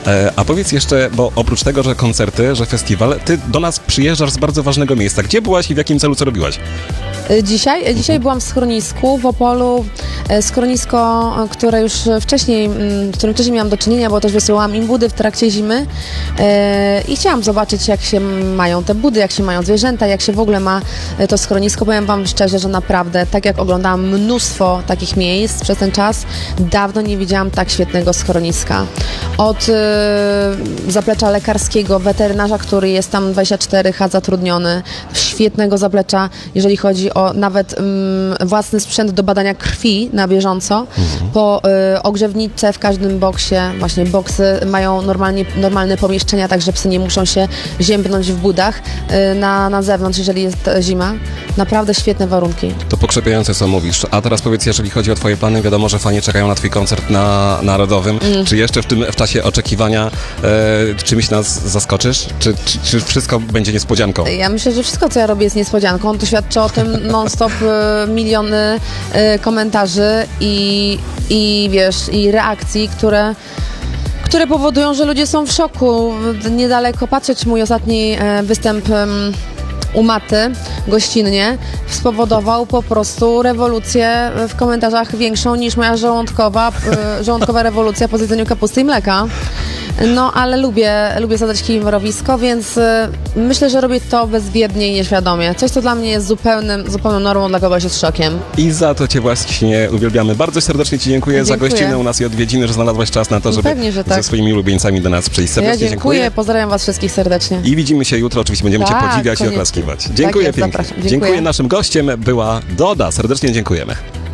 A powiedz jeszcze, bo oprócz tego, że koncerty, że festiwal, ty do nas przyjeżdżasz z bardzo ważnego miejsca. Gdzie byłaś i w jakim celu, co robiłaś? Dzisiaj byłam w schronisku w Opolu, schronisko, które już wcześniej, z którym wcześniej miałam do czynienia, bo też wysyłałam im budy w trakcie zimy i chciałam zobaczyć, jak się mają te budy, jak się mają zwierzęta, jak się w ogóle ma to schronisko. Powiem wam szczerze, że naprawdę, tak jak oglądałam mnóstwo takich miejsc przez ten czas, dawno nie widziałam tak świetnego schroniska. Od zaplecza lekarskiego, weterynarza, który jest tam 24H zatrudniony, świetnego zaplecza, jeżeli chodzi o nawet własny sprzęt do badania krwi na bieżąco, po ogrzewnice w każdym boksie, właśnie boksy mają normalne pomieszczenia, tak że psy nie muszą się ziębnąć w budach na zewnątrz, jeżeli jest zima. Naprawdę świetne warunki. To pokrzepiające, co mówisz. A teraz powiedz, jeżeli chodzi o twoje plany, wiadomo, że fani czekają na twój koncert na Narodowym. Czy jeszcze w czasie oczekiwania czymś nas zaskoczysz? Czy wszystko będzie niespodzianką? Ja myślę, że wszystko, co ja robię, jest niespodzianką. To świadczy o tym non-stop miliony komentarzy i wiesz, i reakcji, które powodują, że ludzie są w szoku. Niedaleko patrzeć mój ostatni występ u Maty gościnnie spowodował po prostu rewolucję w komentarzach większą niż moja żołądkowa rewolucja po zjedzeniu kapusty i mleka. No, ale lubię zadać kij mrowisko, więc myślę, że robię to bezwiednie i nieświadomie. Coś, co dla mnie jest zupełną normą, dla kogoś jest szokiem. I za to cię właśnie uwielbiamy. Bardzo serdecznie ci dziękuję za gościnę u nas i odwiedziny, że znalazłaś czas na to, żeby pewnie, że tak. ze swoimi ulubieńcami do nas przyjść. Serdecznie Ja dziękuję. Pozdrawiam was wszystkich serdecznie. I widzimy się jutro, oczywiście będziemy cię podziwiać koniecznie. i oklaskiwać. Dziękuję pięknie. Zapraszam. Dziękuję. Naszym gościem była Doda. Serdecznie dziękujemy.